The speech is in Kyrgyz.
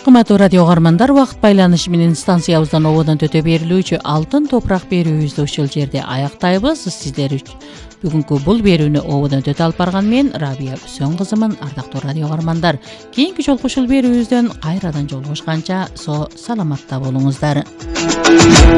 Кыматтуу радио угармандар, убакыт байланышы менен станциябыздан ободон төтө берилүүчү Алтын топурак берүүбүздү ушул жерде аяктайбыз. Сиздер үчүн бүгүнкү бул берүүнү ободон төтө алып барган мен Рабия Үсөн кызымын. Ардактуу радио угармандар, кийинки жолку ушул берүүбүздөн кайрадан жолугушканча саламатта болуңуздар.